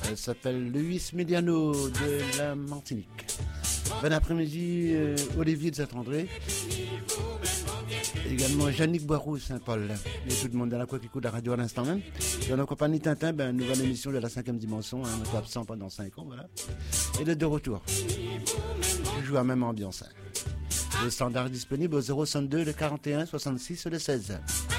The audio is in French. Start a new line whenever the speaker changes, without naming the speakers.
Elle s'appelle Luis Mediano de la Martinique. Bon après-midi, Olivier de Saint-André. Également Yannick Boirou Saint-Paul. Et tout le monde dans la quoi qui écoute la radio à l'instant même. Dans la compagnie Tintin, nouvelle émission de la 5e dimension. On est absent pendant 5 ans, voilà. Et de retour. Je joue à la même ambiance. Le standard est disponible au 062, le 41, 66 et le 16.